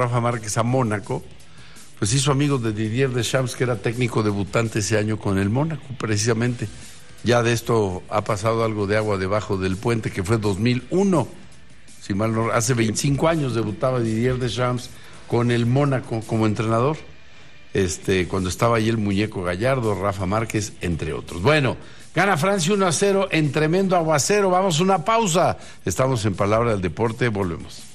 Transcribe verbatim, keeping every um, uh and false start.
Rafa Márquez a Mónaco, pues hizo amigo de Didier Deschamps, que era técnico debutante ese año con el Mónaco, precisamente. Ya de esto ha pasado algo de agua debajo del puente, que fue dos mil uno. Si mal no, hace veinticinco años debutaba Didier Deschamps con el Mónaco como entrenador. Este, cuando estaba ahí el muñeco Gallardo, Rafa Márquez, entre otros. Bueno, gana Francia uno a cero en tremendo aguacero. Vamos a una pausa. Estamos en Palabra del Deporte, volvemos.